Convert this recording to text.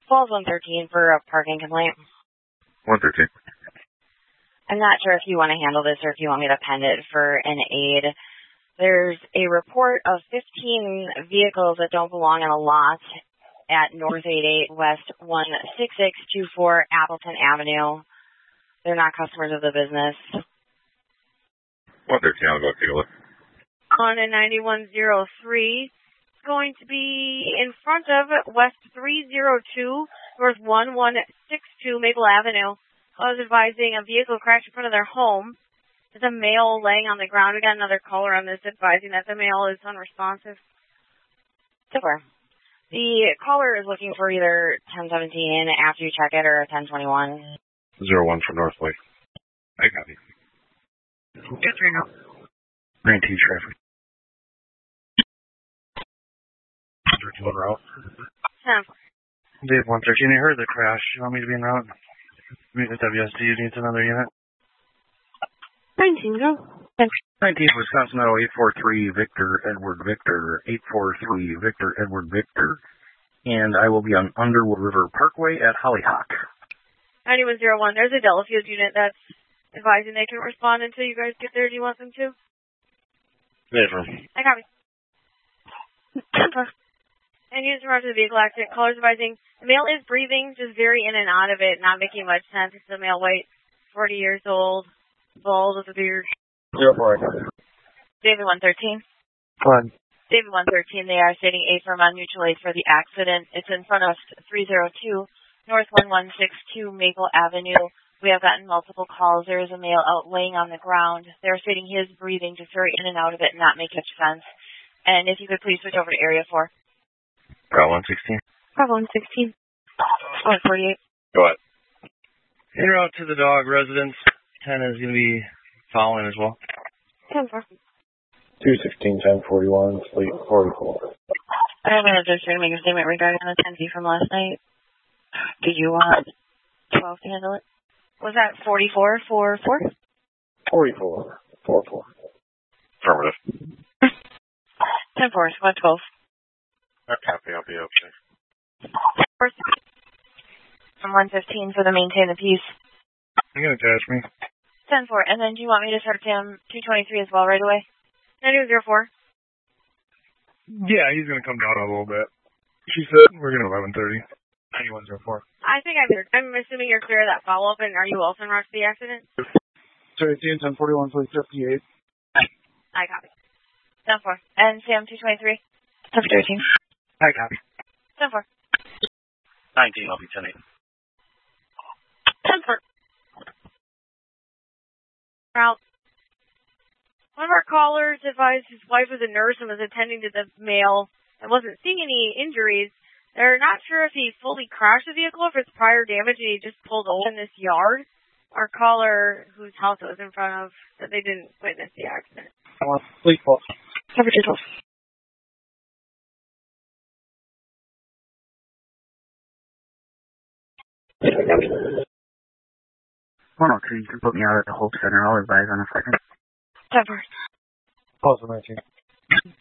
Falls 113 for a parking complaint. 113. I'm not sure if you want to handle this or if you want me to pen it for an aid. There's a report of 15 vehicles that don't belong in a lot at North 88 West 16624 Appleton Avenue. They're not customers of the business. 113, I'll go take a look. On a 9103, it's going to be in front of West 302 North 1162 Maple Avenue. I was advising a vehicle crashed in front of their home. There's a male laying on the ground. We got another caller on this advising that the male is unresponsive. Super. The caller is looking for either 1017 after you check it or 1021. 01 for Northway. I copy. Get right now. 19 traffic. On route. Dave 113, I heard the crash. You want me to be en route? Meet with WSD needs another unit. 19, go. 19, Wisconsin Meadow 843 Victor Edward Victor 843 Victor Edward Victor, and I will be on Underwood River Parkway at Hollyhock. 9101, there's a Delafield unit that's advising they can respond until you guys get there. Do you want them to? Never. I copy. And use the route to the vehicle accident. Callers advising the male is breathing, just very in and out of it, not making much sense. It's a male, white, 40 years old, bald with a beard. 04. David 113. Fun. David 113, they are stating a firm on mutual aid for the accident. It's in front of 302 North 1162 Maple Avenue. We have gotten multiple calls. There is a male out laying on the ground. They're stating his breathing, just very in and out of it, not make much sense. And if you could please switch over to Area 4. Bravo 116. Bravo 116. 148. Go ahead. En route to the dog residence. 10 is going to be following as well. 10-4. 216, 1041, Fleet 44. I'm going to just try to make a statement regarding the 10P from last night. Did you want 12 to handle it? Was that 44 for 4? 44. 44. Affirmative. 10-4, squad 12. Copy, I'll be okay. From 115 for the maintain the peace. You're going to catch me. 10-4, and then do you want me to start Tim 223 as well right away? 9204. Yeah, he's going to come down a little bit. She said we're going to 1130. 9104. I think I'm assuming you're clear of that follow-up, and are you also en route to the accident? 13, 1041, Fleet 58. I copy. 10-4. And Sam 223? 10-13. I copy. 10-4. 19, I'll be 10-8. 10-4. Route. One of our callers advised his wife was a nurse and was attending to the male and wasn't seeing any injuries. They're not sure if he fully crashed the vehicle or if it's prior damage and he just pulled over in this yard. Our caller, whose house it was in front of, said they didn't witness the accident. Fleet 12. Cover 212. 103, you can put me out at the Hope Center. I'll advise on a second. Cover. Pause 19.